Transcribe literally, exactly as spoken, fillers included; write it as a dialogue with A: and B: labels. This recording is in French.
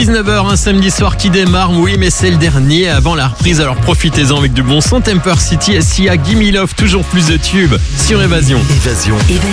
A: dix-neuf heures, un samedi soir qui démarre, oui, mais c'est le dernier avant la reprise, alors profitez-en avec du bon son. Temper City, Sia, Gimme Love, toujours plus de tubes sur Évasion.
B: Évasion. Évasion.